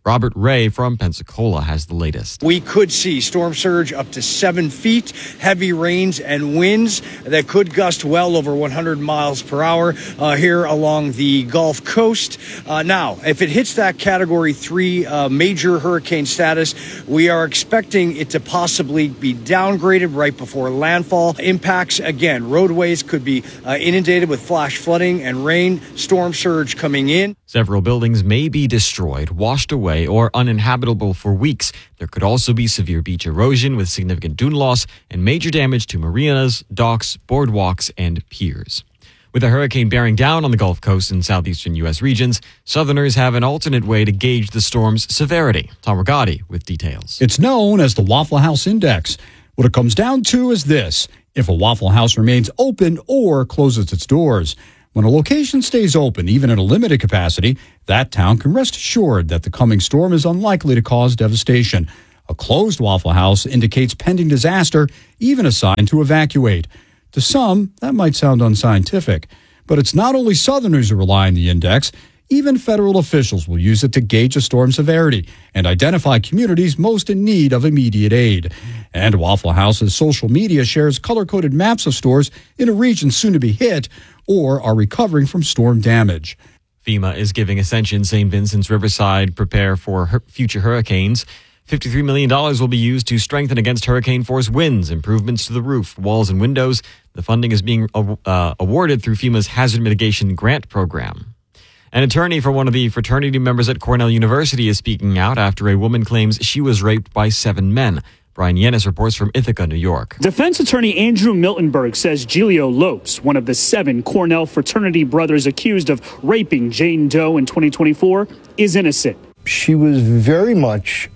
Robert Ray from Pensacola has the latest. We could see storm surge up to seven feet, heavy rains and winds that could gust well over one hundred miles per hour uh, here along the Gulf Coast. Uh, now, if it hits that category three uh, major hurricane status, we are expecting it to possibly be downgraded right before landfall. Impacts, again, roadways could be uh, inundated with flash flooding and rain, storm surge coming in. Several buildings may be destroyed, washed away, or uninhabitable for weeks. There could also be severe beach erosion with significant dune loss and major damage to marinas, docks, boardwalks, and piers. With a hurricane bearing down on the Gulf Coast and southeastern U S regions, Southerners have an alternate way to gauge the storm's severity. Tom Rigotti with details. It's known as the Waffle House Index. What it comes down to is this: if a Waffle House remains open or closes its doors. When a location stays open, even in a limited capacity, that town can rest assured that the coming storm is unlikely to cause devastation. A closed Waffle House indicates pending disaster, even a sign to evacuate. To some, that might sound unscientific, but it's not only Southerners who rely on the index. Even federal officials will use it to gauge a storm severity and identify communities most in need of immediate aid. And Waffle House's social media shares color-coded maps of stores in a region soon to be hit or are recovering from storm damage. FEMA is giving Ascension Saint Vincent's Riverside prepare for her future hurricanes. fifty-three million dollars will be used to strengthen against hurricane-force winds, improvements to the roof, walls, and windows. The funding is being uh, awarded through FEMA's Hazard Mitigation Grant Program. An attorney for one of the fraternity members at Cornell University is speaking out after a woman claims she was raped by seven men. Brian Yennis reports from Ithaca, New York. Defense attorney Andrew Miltenberg says Giulio Lopes, one of the seven Cornell fraternity brothers accused of raping Jane Doe in twenty twenty-four, is innocent. She was very much,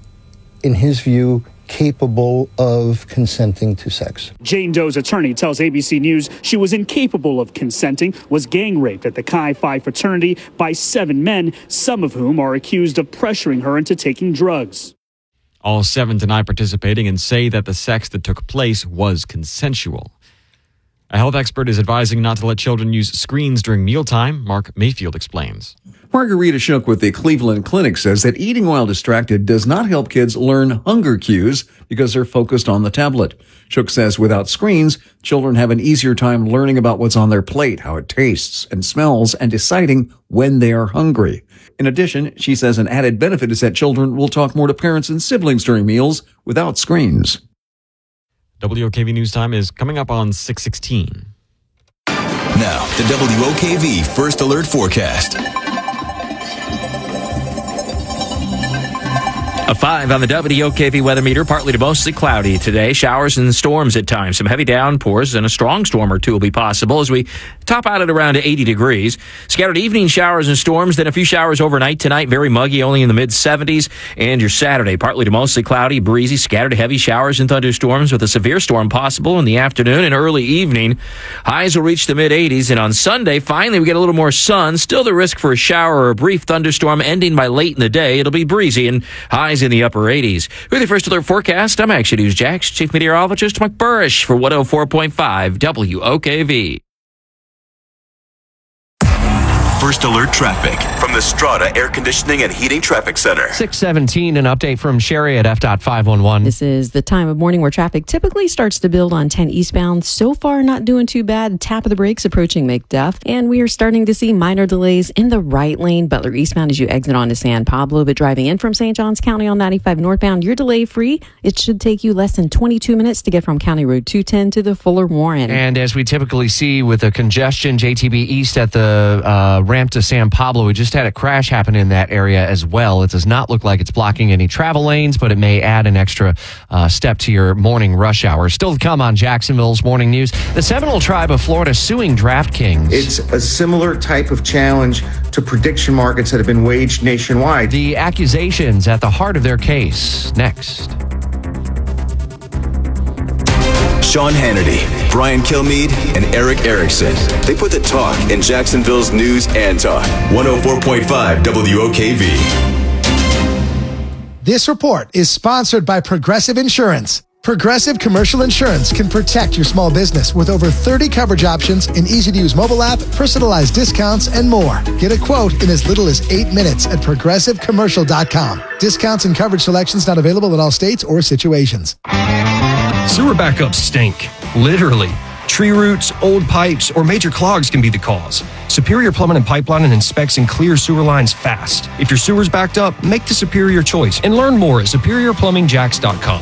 in his view, capable of consenting to sex. Jane Doe's attorney tells A B C News she was incapable of consenting, was gang raped at the Chi Phi fraternity by seven men, some of whom are accused of pressuring her into taking drugs. All seven deny participating and say that the sex that took place was consensual. A health expert is advising not to let children use screens during mealtime. Mark Mayfield explains. Margarita Shook with the Cleveland Clinic says that eating while distracted does not help kids learn hunger cues because they're focused on the tablet. Shook says without screens, children have an easier time learning about what's on their plate, how it tastes and smells, and deciding when they are hungry. In addition, she says an added benefit is that children will talk more to parents and siblings during meals without screens. W O K V News Time is coming up on six sixteen. Now, the W O K V First Alert Forecast. A five on the W O K V weather meter, partly to mostly cloudy today. Showers and storms at times. Some heavy downpours and a strong storm or two will be possible as we top out at around eighty degrees. Scattered evening showers and storms, then a few showers overnight tonight. Very muggy, only in the mid seventies. And your Saturday, partly to mostly cloudy, breezy, scattered heavy showers and thunderstorms with a severe storm possible in the afternoon and early evening. Highs will reach the mid eighties. And on Sunday, finally, we get a little more sun. Still the risk for a shower or a brief thunderstorm ending by late in the day. It'll be breezy and highs in the upper eighties. With the First Alert Forecast, I'm Action News Jax Chief Meteorologist Mike Burrish for one oh four point five W O K V. First Alert Traffic from the Strata Air Conditioning and Heating Traffic Center. six seventeen, an update from Sherry at F dot five one one. This is the time of morning where traffic typically starts to build on ten eastbound. So far, not doing too bad. Tap of the brakes approaching McDuff. And we are starting to see minor delays in the right lane. Butler eastbound as you exit onto San Pablo. But driving in from Saint Johns County on ninety-five northbound, you're delay free. It should take you less than twenty-two minutes to get from County Road two ten to the Fuller Warren. And as we typically see with the congestion, J T B East at the uh, ramp to San Pablo, we just had a crash happen in that area as well. It does not look like it's blocking any travel lanes, but it may add an extra uh, step to your morning rush hour. Still to come on Jacksonville's Morning News. The Seminole Tribe of Florida suing DraftKings. It's a similar type of challenge to prediction markets that have been waged nationwide. The accusations at the heart of their case. Next. Sean Hannity, Brian Kilmeade, and Eric Erickson. They put the talk in Jacksonville's news and talk. one oh four point five W O K V. This report is sponsored by Progressive Insurance. Progressive Commercial Insurance can protect your small business with over thirty coverage options, an easy-to-use mobile app, personalized discounts, and more. Get a quote in as little as eight minutes at progressive commercial dot com. Discounts and coverage selections not available in all states or situations. Sewer backups stink. Literally. Tree roots, old pipes, or major clogs can be the cause. Superior Plumbing and Pipeline inspects and clears sewer lines fast. If your sewer's backed up, make the Superior choice and learn more at superior plumbing jacks dot com.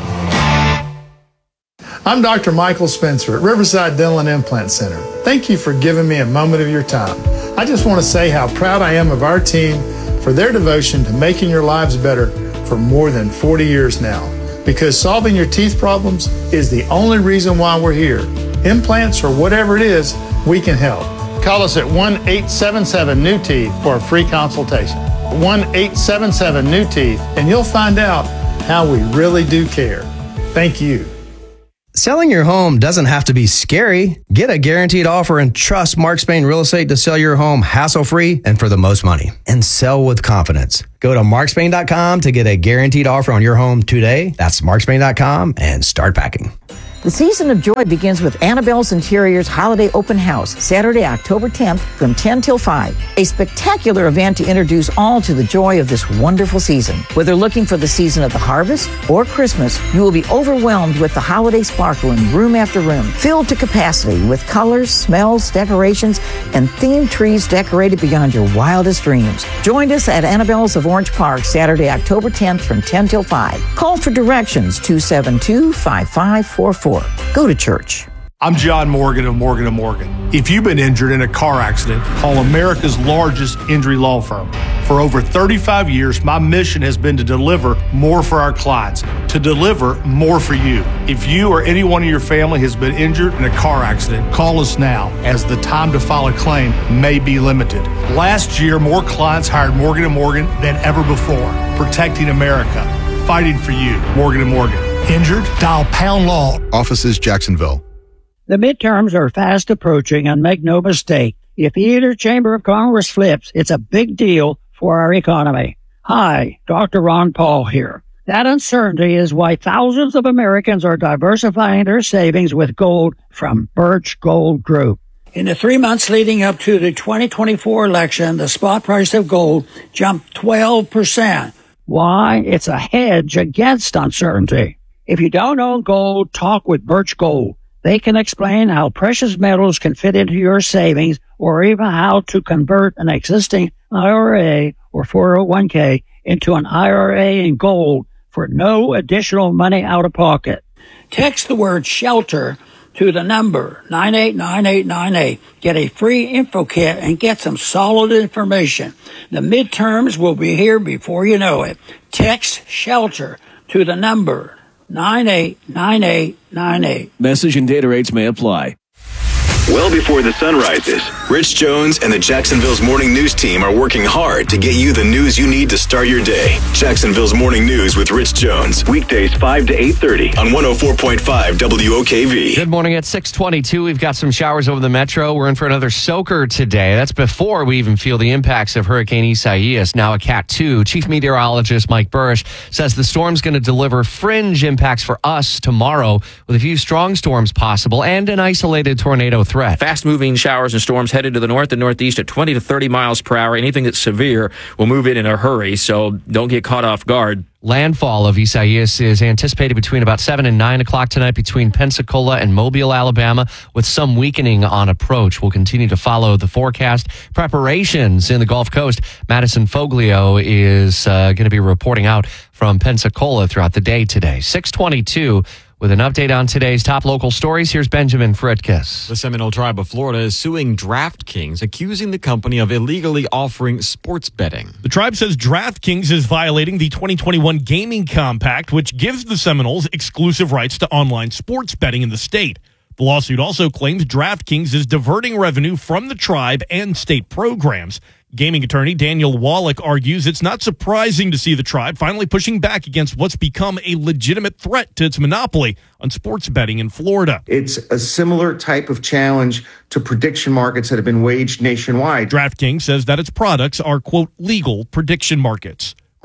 I'm Doctor Michael Spencer at Riverside Dental and Implant Center. Thank you for giving me a moment of your time. I just want to say how proud I am of our team for their devotion to making your lives better for more than forty years now. Because solving your teeth problems is the only reason why we're here. Implants or whatever it is, we can help. Call us at one eight seven seven new teeth for a free consultation. one eight seven seven new teeth, and you'll find out how we really do care. Thank you. Selling your home doesn't have to be scary. Get a guaranteed offer and trust Mark Spain Real Estate to sell your home hassle-free and for the most money. And sell with confidence. Go to mark spain dot com to get a guaranteed offer on your home today. That's mark spain dot com and start packing. The season of joy begins with Annabelle's Interiors Holiday Open House, Saturday, October tenth from ten till five. A spectacular event to introduce all to the joy of this wonderful season. Whether looking for the season of the harvest or Christmas, you will be overwhelmed with the holiday sparkle in room after room, filled to capacity with colors, smells, decorations, and themed trees decorated beyond your wildest dreams. Join us at Annabelle's of Orange Park, Saturday, October tenth from ten till five. Call for directions, two seven two, five five four four. Go to church. I'm John Morgan of Morgan and Morgan. If you've been injured in a car accident, call America's largest injury law firm. For over thirty-five years, my mission has been to deliver more for our clients, to deliver more for you. If you or anyone in your family has been injured in a car accident, call us now, as the time to file a claim may be limited. Last year, more clients hired Morgan and Morgan than ever before, protecting America, fighting for you. Morgan and Morgan. Injured? Dial pound law. Offices Jacksonville. The midterms are fast approaching, and make no mistake, if either chamber of Congress flips, it's a big deal for our economy. Hi, Doctor Ron Paul here. That uncertainty is why thousands of Americans are diversifying their savings with gold from Birch Gold Group. In the three months leading up to the twenty twenty-four election, the spot price of gold jumped twelve percent. Why? It's a hedge against uncertainty. If you don't own gold, talk with Birch Gold. They can explain how precious metals can fit into your savings, or even how to convert an existing I R A or four oh one k into an I R A in gold for no additional money out of pocket. Text the word SHELTER to the number nine eight nine eight nine eight. Get a free info kit and get some solid information. The midterms will be here before you know it. Text SHELTER to the number nine eight nine eight nine eight. Message and data rates may apply. Well before the sun rises, Rich Jones and the Jacksonville's Morning News team are working hard to get you the news you need to start your day. Jacksonville's Morning News with Rich Jones. Weekdays five to eight thirty on one oh four point five W O K V. Good morning. At six twenty-two, we've got some showers over the metro. We're in for another soaker today. That's before we even feel the impacts of Hurricane Isaias, now a Cat two. Chief Meteorologist Mike Burrish says the storm's going to deliver fringe impacts for us tomorrow, with a few strong storms possible and an isolated tornado threat. Fast-moving showers and storms headed to the north and northeast at twenty to thirty miles per hour. Anything that's severe will move in in a hurry, so don't get caught off guard. Landfall of Isaias is anticipated between about seven and nine o'clock tonight between Pensacola and Mobile, Alabama, with some weakening on approach. We'll continue to follow the forecast. Preparations in the Gulf Coast. Madison Foglio is uh, going to be reporting out from Pensacola throughout the day today. six twenty-two. With an update on today's top local stories, here's Benjamin Fritkiss. The Seminole Tribe of Florida is suing DraftKings, accusing the company of illegally offering sports betting. The tribe says DraftKings is violating the twenty twenty-one Gaming Compact, which gives the Seminoles exclusive rights to online sports betting in the state. The lawsuit also claims DraftKings is diverting revenue from the tribe and state programs. Gaming attorney Daniel Wallach argues it's not surprising to see the tribe finally pushing back against what's become a legitimate threat to its monopoly on sports betting in Florida. It's a similar type of challenge to prediction markets that have been waged nationwide. DraftKings says that its products are, quote, legal prediction markets.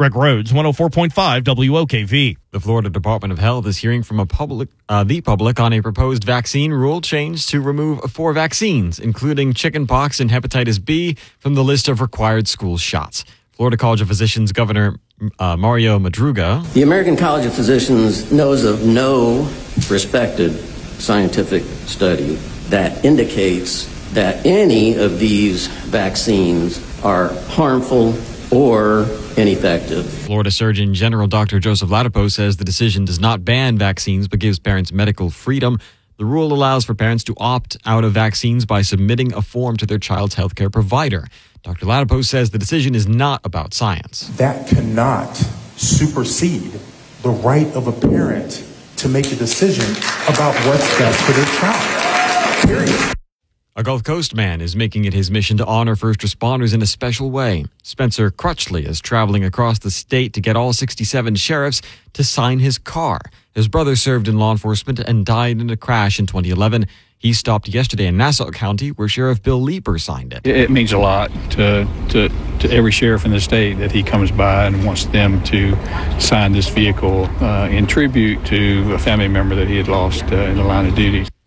Greg Rhodes, one oh four point five W O K V. The Florida Department of Health is hearing from a public, uh, the public on a proposed vaccine rule change to remove four vaccines, including chickenpox and hepatitis B, from the list of required school shots. Florida College of Physicians Governor uh, Mario Madruga. The American College of Physicians knows of no respected scientific study that indicates that any of these vaccines are harmful or ineffective. Florida Surgeon General Doctor Joseph Ladapo says the decision does not ban vaccines but gives parents medical freedom. The rule allows for parents to opt out of vaccines by submitting a form to their child's healthcare provider. Doctor Ladapo says the decision is not about science. That cannot supersede the right of a parent to make a decision about what's best for their child. Period. A Gulf Coast man is making it his mission to honor first responders in a special way. Spencer Crutchley is traveling across the state to get all sixty-seven sheriffs to sign his car. His brother served in law enforcement and died in a crash in twenty eleven. He stopped yesterday in Nassau County, where Sheriff Bill Leeper signed it. It means a lot to, to, to every sheriff in the state that he comes by and wants them to sign this vehicle uh, in tribute to a family member that he had lost uh, in the line of duty.